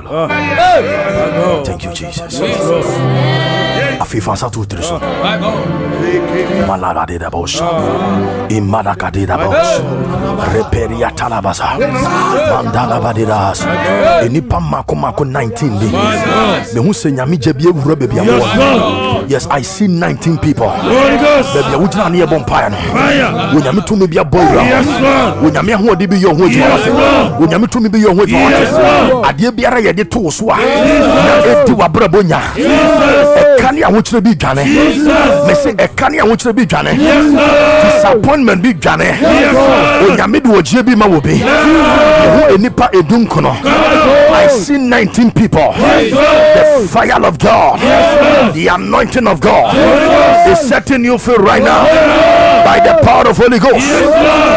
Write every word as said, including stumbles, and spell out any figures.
Lord. Thank you, Jesus. Afifa satu triso. Malara de da bosh. Imalaka de da bosh. Reperia talabasa. Mandala badiras. Enipa mako mako nineteen bi. Me hu se nyame je bi ewura be bia mo. Yes, I see nineteen people. Baby, we don't need a bonfire. When you to me be a boy, when you me be your way, when you to me be your way, I dear be a ready to swat. To a brabonia. A canny, I want you to be Johnny. They say a canny, I want you to be Johnny. Disappointment be Johnny. When you me do a J B Mawobi, a nipa a dunkono. I see nineteen people. The fire of God, the anointing of God is setting you free right now by the power of Holy Ghost.